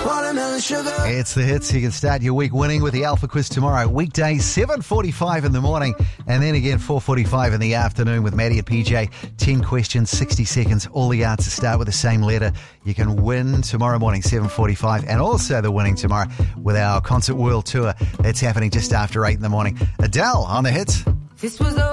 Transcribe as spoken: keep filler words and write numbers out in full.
Watermelon sugar. It's the hits. You can start your week winning with the Alpha Quiz tomorrow. Weekday, seven forty-five in the morning, and then again four forty-five in the afternoon with Maddie at P J. ten questions, sixty seconds. All the answers start with the same letter. You can win tomorrow morning, seven forty-five, and also the winning tomorrow with our Concert World Tour. That's happening just after eight in the morning. Adele on the hits. This was